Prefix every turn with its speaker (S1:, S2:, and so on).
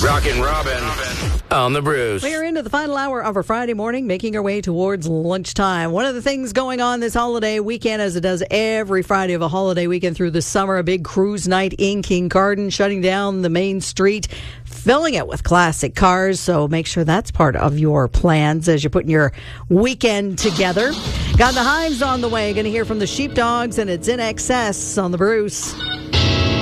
S1: Rockin' Robin on the Bruce.
S2: We are into the final hour of our Friday morning, making our way towards lunchtime. One of the things going on this holiday weekend, as it does every Friday of a holiday weekend through the summer, a big cruise night in King Garden, shutting down the main street, filling it with classic cars. So make sure that's part of your plans as you're putting your weekend together. Got the Hives on the way. Going to hear from the Sheepdogs, and it's In Excess on the Bruce.